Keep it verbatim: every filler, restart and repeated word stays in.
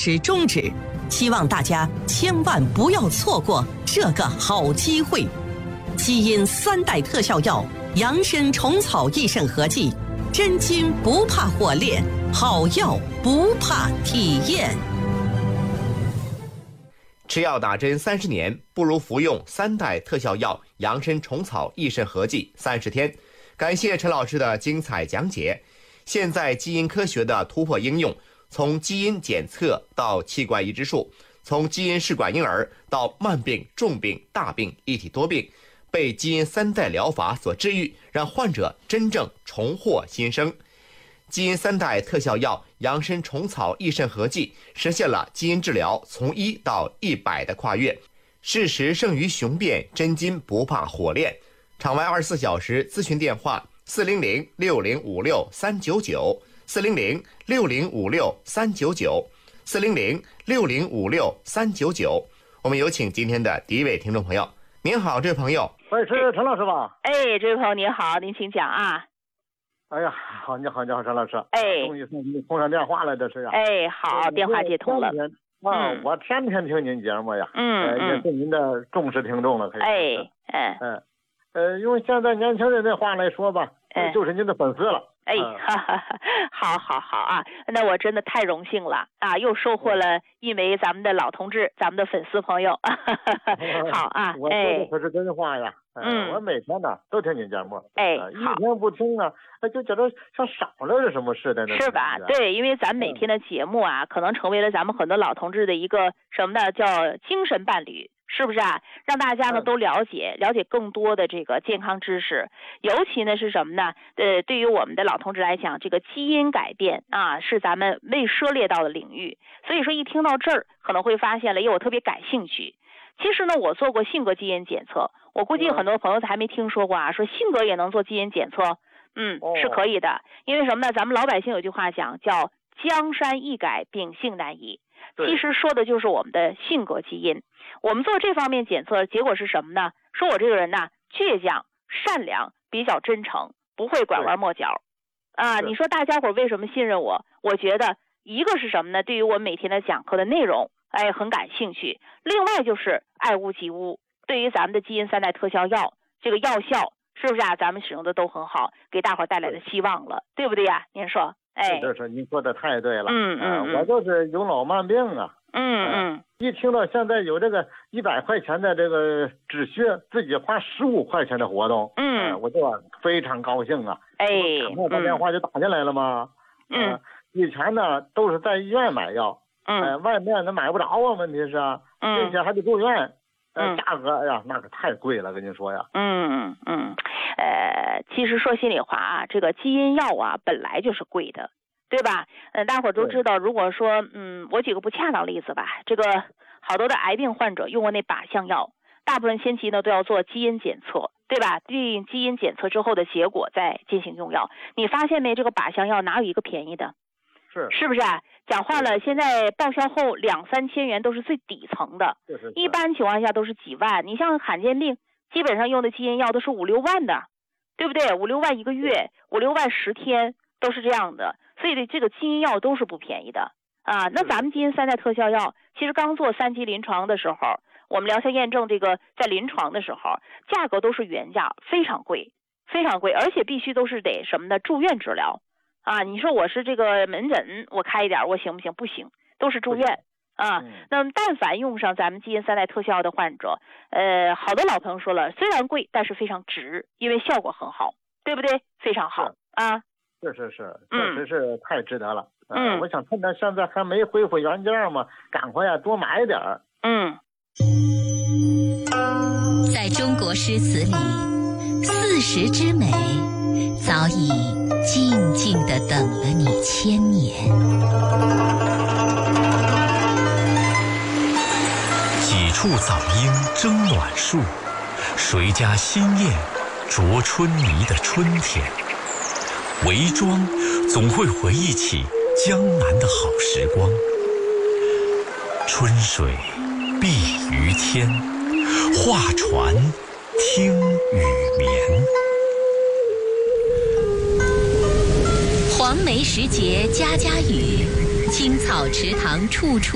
持宗旨，希望大家千万不要错过这个好机会。基因三代特效药扬参虫草益肾合剂，真金不怕火炼，好药不怕体验。 吃药打针三十年，不如服用三代特效药扬参虫草益肾合剂三十天。感谢陈老师的精彩讲解。现在基因科学的突破应用，从基因检测到器官移植术，从基因试管婴儿到慢病、重病、大病一体多病，被基因三代疗法所治愈，让患者真正重获新生。基因三代特效药扬参虫草益肾合剂实现了基因治疗从一到一百的跨越。事实胜于雄辩，真金不怕火炼。场外二十四小时咨询电话：四零零六零五六三九九，四零零六零五六三九九，四零零六零五六三九九。我们有请今天的第一位听众朋友。您好，这位朋友。 喂，是陈老师吧？ 哎，这位朋友您好，您请讲啊。 哎呀，好，你好，你好，陈老师。 哎， 终于给你通上电话了，这是呀。 哎，好，电话接通了。 啊、 嗯， 我天天听您节目呀。 嗯呃、也是您的重视听众了，可以说。 哎，哎， 嗯，呃，用现在年轻人的话来说吧， 哎、 就是您的粉丝了。 哎，哈哈哈，好好好啊，那我真的太荣幸了啊，又收获了一枚咱们的老同志，咱们的粉丝朋友。好啊， 我说的可是真话呀。 嗯， 我每天呢都听您节目。 哎， 呃、一天不听呢，就觉得像少了是什么似的呢？ 是吧？对，因为咱每天的节目啊，嗯、可能成为了咱们很多老同志的一个什么呢？叫精神伴侣。是不是啊？让大家呢都了解了解更多的这个健康知识，尤其呢是什么呢？呃，对于我们的老同志来讲，这个基因改变啊是咱们未涉猎到的领域。所以说一听到这儿，可能会发现了，因为我特别感兴趣。其实呢，我做过性格基因检测，我估计很多朋友还没听说过啊，说性格也能做基因检测，嗯，是可以的。因为什么呢？咱们老百姓有句话讲，叫江山易改，秉性难移。其实说的就是我们的性格基因。我们做这方面检测，结果是什么呢？说我这个人呢，倔强、善良、比较真诚，不会拐弯抹角。啊，你说大家伙为什么信任我？我觉得一个是什么呢？对于我每天的讲课的内容，哎，很感兴趣。另外就是爱屋及乌，对于咱们的基因三代特效药，这个药效是不是啊？咱们使用的都很好，给大伙带来的希望了，对不对呀、啊？您说？哎， 这是您说的太对了。 嗯嗯、 呃，我就是有老慢病啊。 嗯嗯、呃， 一听到现在有这个一百块钱的这个只需自己花十五块钱的活动， 嗯、 呃，我就非常高兴啊。 哎， 我打电话就打进来了嘛。 嗯、 呃，以前呢都是在医院买药， 嗯、 呃，外面那买不着啊，问题是啊， 嗯， 并且还得住院，呃， 嗯、 价格哎呀那可太贵了，跟您说呀。 嗯嗯嗯，呃，其实说心里话啊，这个基因药啊本来就是贵的。对吧？嗯、呃，大伙儿都知道，如果说，嗯，我举个不恰当例子吧，这个好多的癌病患者用过那靶向药，大部分先期呢都要做基因检测，对吧？对应基因检测之后的结果再进行用药。你发现没？这个靶向药哪有一个便宜的？ 是是不是啊？讲话了，现在报销后两三千元都是最底层的， 是是是一般情况下都是几万。你像罕见病，基本上用的基因药都是五六万的，对不对？五六万一个月，五六万十天都是这样的。所以这个基因药都是不便宜的啊。那咱们基因三代特效药，其实刚做三期临床的时候，我们疗效验证这个在临床的时候，价格都是原价，非常贵，非常贵，而且必须都是得什么呢？住院治疗啊。你说我是这个门诊，我开一点，我行不行？不行，都是住院啊。 嗯、 那么但凡用上咱们基因三代特效药的患者，呃，好多老朋友说了，虽然贵，但是非常值，因为效果很好，对不对？非常好啊。 是是是，确实是太值得了。 嗯， 呃、我想趁着现在还没恢复原价嘛，赶快呀多买点儿。 嗯， 在中国诗词里，四时之美早已静静地等了你千年。 几处早莺争暖树，谁家新燕啄春泥的春天。韦庄总会回忆起江南的好时光，春水碧于天，画船听雨眠。 黄梅时节家家雨，青草池塘处处